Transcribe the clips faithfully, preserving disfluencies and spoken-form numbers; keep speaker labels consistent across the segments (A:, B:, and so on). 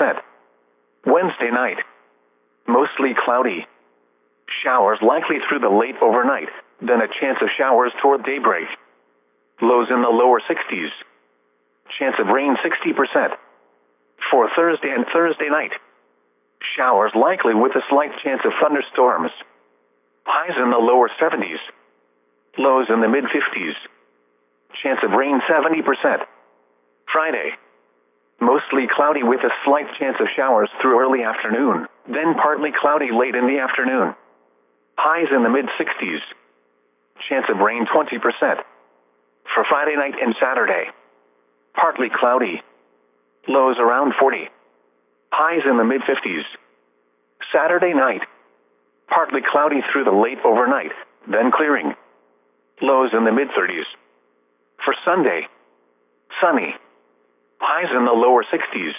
A: percent. Wednesday night, mostly cloudy. Showers likely through the late overnight, then a chance of showers toward daybreak. Lows in the lower sixties. Chance of rain sixty percent. For Thursday and Thursday night, showers likely with a slight chance of thunderstorms. Highs in the lower seventies. Lows in the mid-fifties. Chance of rain seventy percent. Friday, mostly cloudy with a slight chance of showers through early afternoon, then partly cloudy late in the afternoon. Highs in the mid-sixties. Chance of rain twenty percent. For Friday night and Saturday, partly cloudy. Lows around forty. Highs in the mid-fifties. Saturday night, partly cloudy through the late overnight, then clearing. Lows in the mid-thirties. For Sunday, sunny. Highs in the lower sixties.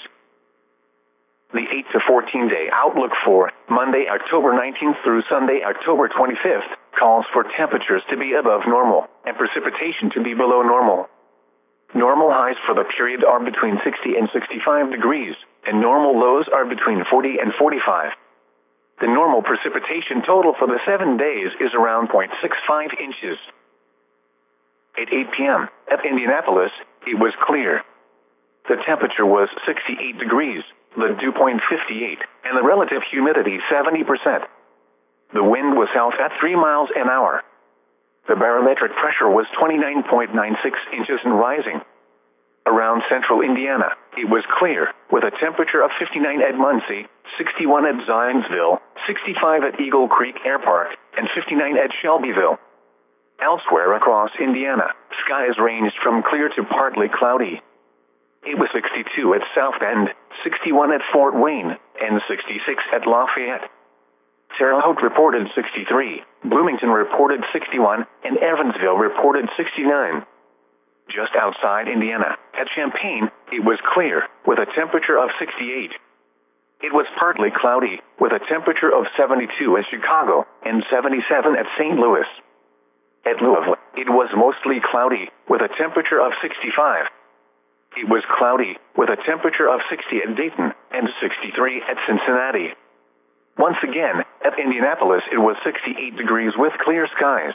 A: The eight to fourteen day outlook for Monday, October nineteenth through Sunday, October twenty-fifth, calls for temperatures to be above normal and precipitation to be below normal. Normal highs for the period are between sixty and sixty-five degrees, and normal lows are between forty and forty-five. The normal precipitation total for the seven days is around zero point six five inches. At eight p.m. at Indianapolis, it was clear. The temperature was sixty-eight degrees, the dew point fifty-eight, and the relative humidity seventy percent. The wind was south at three miles an hour. The barometric pressure was twenty-nine point nine six inches and rising. Around central Indiana, it was clear, with a temperature of fifty-nine at Muncie, sixty-one at Zionsville, sixty-five at Eagle Creek Air Park, and fifty-nine at Shelbyville. Elsewhere across Indiana, skies ranged from clear to partly cloudy. It was sixty-two at South Bend, sixty-one at Fort Wayne, and sixty-six at Lafayette. Terre Haute reported sixty-three, Bloomington reported sixty-one, and Evansville reported sixty-nine. Just outside Indiana, at Champaign, it was clear, with a temperature of sixty-eight. It was partly cloudy, with a temperature of seventy-two at Chicago, and seventy-seven at Saint Louis. At Louisville, it was mostly cloudy, with a temperature of sixty-five. It was cloudy, with a temperature of sixty at Dayton, and sixty-three at Cincinnati. Once again, at Indianapolis it was sixty-eight degrees with clear skies.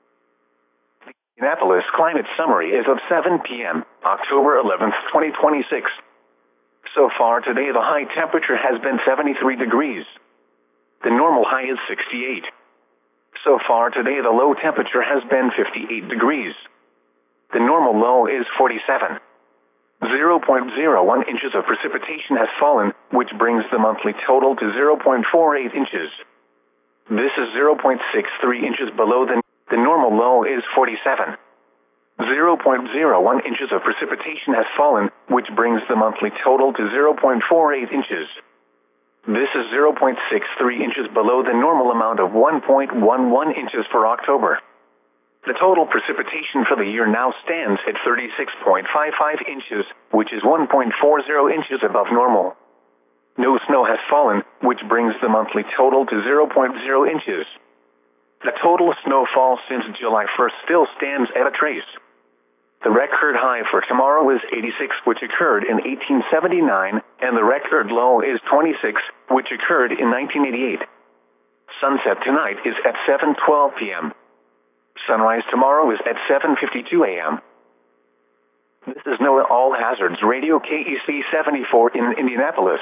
A: The Indianapolis Climate Summary is of seven p.m., October eleventh, twenty twenty-six. So far today the high temperature has been seventy-three degrees. The normal high is sixty-eight. So far today the low temperature has been fifty-eight degrees. The normal low is forty-seven. zero point zero one inches of precipitation has fallen, which brings the monthly total to zero point four eight inches. This is zero point six three inches below the, the normal low is forty-seven. zero point zero one inches of precipitation has fallen, which brings the monthly total to zero point four eight inches. This is zero point six three inches below the normal amount of one point one one inches for October. The total precipitation for the year now stands at thirty-six point five five inches, which is one point four zero inches above normal. No snow has fallen, which brings the monthly total to zero point zero inches. The total snowfall since July first still stands at a trace. The record high for tomorrow is eighty-six, which occurred in eighteen seventy-nine, and the record low is twenty-six, which occurred in nineteen eighty-eight. Sunset tonight is at seven twelve p.m. Sunrise tomorrow is at seven fifty-two a.m. This is NOAA All Hazards Radio K E C seventy-four in Indianapolis.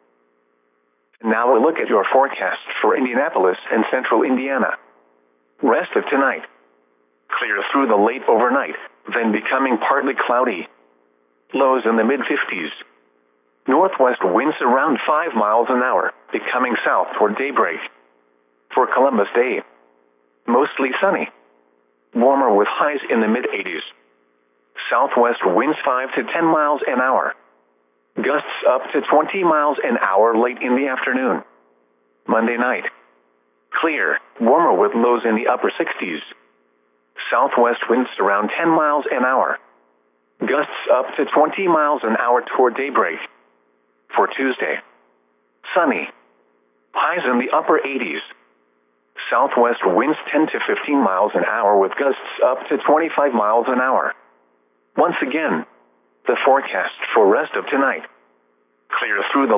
A: Now a look at your forecast for Indianapolis and central Indiana. Rest of tonight. Clear through the late overnight, then becoming partly cloudy. Lows in the mid-fifties. Northwest winds around five miles an hour, becoming south toward daybreak. For Columbus Day, mostly sunny. Warmer with highs in the mid-eighties. Southwest winds five to ten miles an hour. Gusts up to twenty miles an hour late in the afternoon. Monday night. Clear, warmer with lows in the upper sixties. Southwest winds around ten miles an hour. Gusts up to twenty miles an hour toward daybreak. For Tuesday, sunny. Highs in the upper eighties. Southwest winds ten to fifteen miles an hour with gusts up to twenty-five miles an hour. Once again, the forecast for rest of tonight. Clear through the